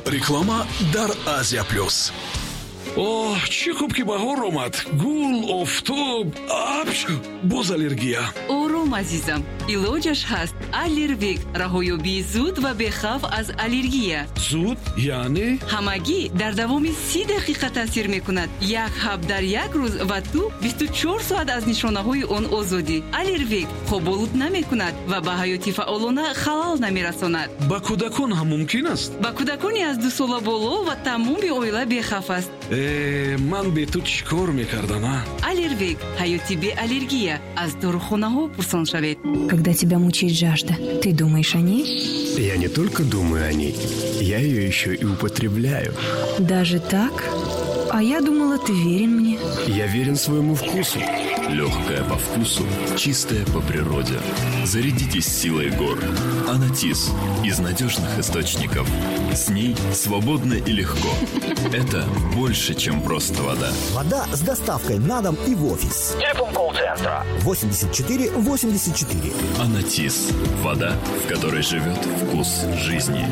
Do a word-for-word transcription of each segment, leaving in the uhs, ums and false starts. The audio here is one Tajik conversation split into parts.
реклама дар Азия плюс. Оҳ, чӣ хуб ки баҳор омад. Гул, офтоб, абш, боз аллергия. ором азизам, илоҷаш ҳаст. Аллервек, раҳоёбии зуд ва бехавф аз аллергия. Зуд яъне ҳамагӣ дар давоми си дақиқа таъсир мекунад. Як ҳаб дар як рӯз ва ту бисту чор соат аз нишонаҳои он озодӣ. Аллервек хоболуд намекунад ва ба ҳаёти фаъолона халал намерасонад. ба кӯдакон ҳам мумкин аст? ба кӯдакони аз ду сола боло ва тамоми оила бехавф аст. Э, ман бе ту чӣ кор мекардам, а? Аллервек, ҳаёти беаллергия. Аз дорухонаҳо пурсон шавед. Когда тебя мучает жажда, ты думаешь о ней? Я не только думаю о ней, я ее еще и употребляю. Даже так? А я думала, ты верен мне. Я верен своему вкусу. Легкая по вкусу, чистая по природе. Зарядитесь силой гор. Анатис из надежных источников. С ней свободно и легко. Это больше, чем просто вода. Вода с доставкой на дом и в офис. Телефон колл-центра восемьдесят четыре восемьдесят четыре. Анатис. Вода, в которой живет вкус жизни.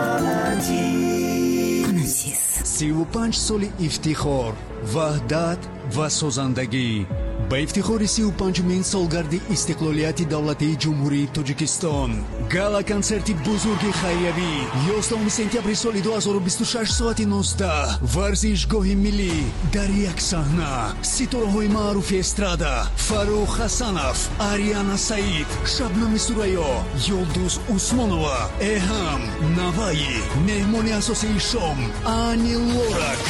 Анатис. سی و پنج سال افتخار، وحدت و سازندگی. با افتخار سی و پنجمین سالگرد استقلالیت دولتی جمهوری تاجیکستان، گالا کنسرت بزرگ خیریوی یازدهم سپتامبر سال دو هزار و بیست و شش ساعت نوزده ورزشگاه ملی در یک صحنه. ستاره‌های معروف استرادا فاروق حسنов، آریانا سعید، شبنم سوریا، یلدوز عثمانова، اهم نوایی. مهمان اساسی شام انی لورک.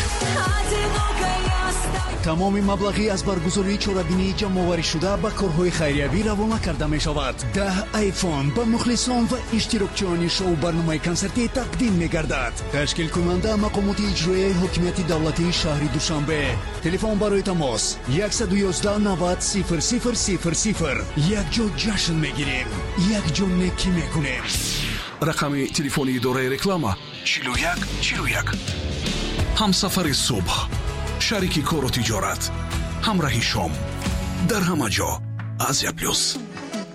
تمام مبلغی از برگزاری چورابینی جمع‌آوری شده به کارهای خیریوی روانه کرده می شود. ده آیفون به مخلصان و اشتراکچیان شو برنامه کنسرتی تقدیم می گردد. تشکیل کننده مقامات اجرایی حکومت دولتی شهر دوشنبه. تلفن برای تماس صد و یازده نود صفر صفر صفر صفر. یک جا جشن می گیریم، یک جا نکی می کنیم. رقم تلفن اداره реклама چهل و یک چهل و یک. همسفر صبح، شریک کار و تجارت، همراه شام، در همه جا آزیا پلوس.